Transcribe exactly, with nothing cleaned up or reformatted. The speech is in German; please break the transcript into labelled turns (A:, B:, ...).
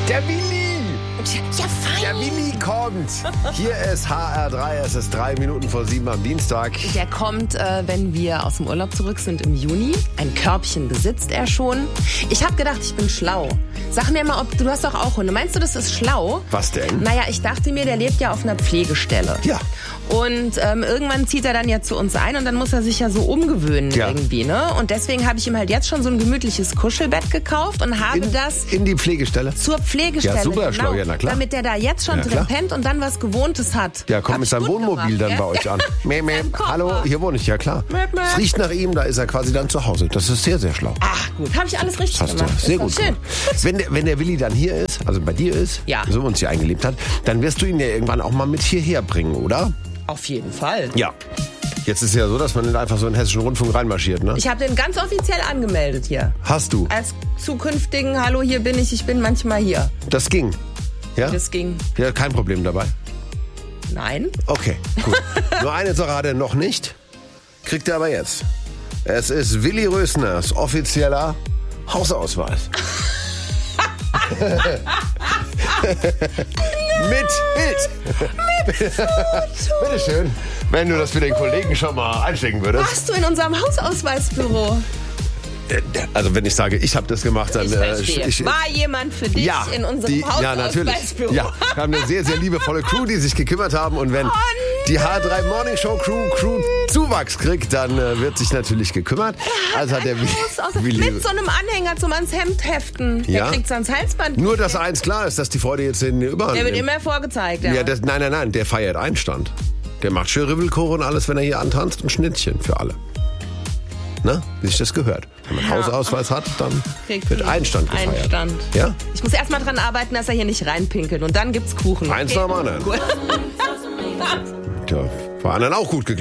A: Der Willi!
B: Ja, fein.
A: Der Willi kommt. Hier ist H R drei, es ist drei Minuten vor sieben am Dienstag.
B: Der kommt, äh, wenn wir aus dem Urlaub zurück sind im Juni. Ein Körbchen besitzt er schon. Ich habe gedacht, ich bin schlau. Sag mir mal, ob du hast doch auch Hunde. Meinst du, das ist schlau?
A: Was denn?
B: Naja, ich dachte mir, der lebt ja auf einer Pflegestelle.
A: Ja.
B: Und ähm, irgendwann zieht er dann ja zu uns ein und dann muss er sich ja so umgewöhnen
A: Ja.
B: irgendwie, ne? Und deswegen habe ich ihm halt jetzt schon so ein gemütliches Kuschelbett gekauft und habe
A: In,
B: das
A: in die Pflegestelle?
B: zur Pflegestelle.
A: Ja, super
B: genau,
A: schlau, ja, na klar.
B: Damit der da jetzt schon
A: Ja,
B: drin
A: klar.
B: pennt und dann was Gewohntes hat.
A: Ja, kommt
B: Hab
A: mit
B: ich
A: seinem
B: gut
A: Wohnmobil
B: gemacht,
A: dann
B: gell?
A: bei euch an. Mäh, mäh.
B: Mit seinem Koffer.
A: Hallo, hier wohne ich, ja klar.
B: Mäh, mäh.
A: Es riecht nach ihm, da ist er quasi dann zu Hause. Das ist sehr, sehr schlau.
B: Ach gut, habe ich alles richtig
A: Hast du
B: gemacht.
A: sehr
B: Ist doch
A: gut
B: schön.
A: gemacht. Wenn der, wenn der Willi dann hier ist, also bei dir ist,
B: Ja.
A: so uns hier eingelebt hat, dann wirst du ihn ja irgendwann auch mal mit hierher bringen, oder?
B: Auf jeden Fall.
A: Ja. Jetzt ist es ja so, dass man nicht einfach so in den Hessischen Rundfunk reinmarschiert, ne?
B: Ich habe den ganz offiziell angemeldet hier.
A: Hast du?
B: Als zukünftigen, hallo, hier bin ich, ich bin manchmal hier.
A: Das ging. Ja?
B: Das ging.
A: Ja, kein Problem dabei.
B: Nein.
A: Okay, gut. Nur eine Sache hat er noch nicht, kriegt er aber jetzt. Es ist Willi Rösners offizieller Hausausweis. Mit Bild. Mit Foto. Bitteschön, wenn du das für den Kollegen schon mal einstecken würdest.
B: Warst du in unserem Hausausweisbüro?
A: Also wenn ich sage, ich habe das gemacht, dann...
B: Ich verstehe.
A: äh, ich,
B: War jemand für dich
A: ja,
B: in unserem
A: die, ja, natürlich.
B: Hausausweisbüro?
A: Ja, wir haben eine sehr, sehr liebevolle Crew, die sich gekümmert haben. Und wenn die H drei Morning Show Crew, Crew Zuwachs kriegt, dann äh, wird sich natürlich gekümmert. Also hat der Willi,
B: Haus-
A: Willi
B: Mit so einem Anhänger zum ans Hemd heften. Der
A: Ja.
B: kriegt's ans Halsband.
A: nur, dass eins klar ist, dass die Freude jetzt in überall
B: Der wird
A: nimmt.
B: immer vorgezeigt. Ja.
A: Ja, das, nein, nein, nein, der feiert Einstand. Der macht schön Rivelchore und alles, wenn er hier antanzt und Schnittchen für alle. Ne? Wie sich das gehört. Wenn man
B: Ja.
A: Hausausweis hat, dann
B: Kriegt
A: wird
B: ein
A: Einstand gefeiert.
B: Einstand.
A: Ja?
B: Ich muss erst mal dran arbeiten, dass er hier nicht reinpinkelt. Und dann gibt's Kuchen.
A: Eins nach dem anderen.
B: Gut.
A: Ja, war anderen auch gut geglückt.